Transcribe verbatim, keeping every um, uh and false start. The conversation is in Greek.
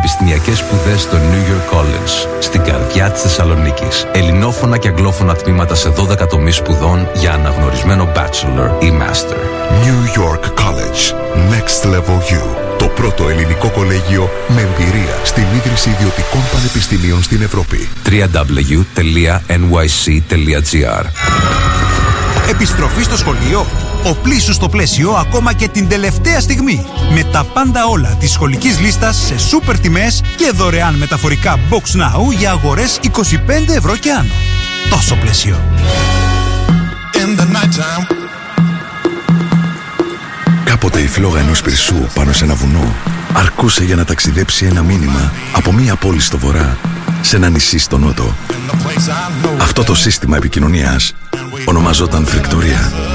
Πανεπιστημιακές σπουδές στο New York College, στην καρδιά της Θεσσαλονίκης. Ελληνόφωνα και αγγλόφωνα τμήματα σε δώδεκα τομείς σπουδών για αναγνωρισμένο bachelor ή master. New York College. Next Level You. Το πρώτο ελληνικό κολέγιο με εμπειρία στην ίδρυση ιδιωτικών πανεπιστημίων στην Ευρώπη. double-u double-u double-u τελεία εν γουάι σι τελεία τζι άρ. Επιστροφή στο σχολείο. Οπλίσου στο πλαίσιο ακόμα και την τελευταία στιγμή. Με τα πάντα όλα της σχολικής λίστας σε σούπερ τιμές και δωρεάν μεταφορικά Box Now για αγορές είκοσι πέντε ευρώ και άνω. Τόσο πλαίσιο. Κάποτε η φλόγα ενός πυρσού πάνω σε ένα βουνό αρκούσε για να ταξιδέψει ένα μήνυμα από μία πόλη στο βορρά σε ένα νησί στο νότο. Αυτό το σύστημα επικοινωνίας ονομαζόταν φρικτορία.